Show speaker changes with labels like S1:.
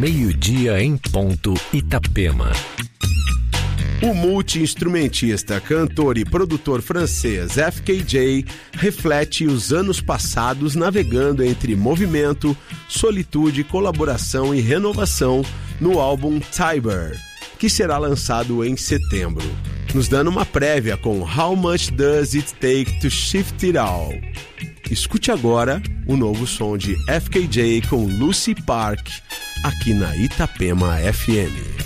S1: meio-dia em ponto, Itapema.
S2: O multi-instrumentista, cantor e produtor francês FKJ reflete os anos passados navegando entre movimento, solitude, colaboração e renovação no álbum Tiber, que será lançado em setembro, nos dando uma prévia com How Much Does It Take to Shift It All? Escute agora o novo som de FKJ com Lucy Park, aqui na Itapema FM.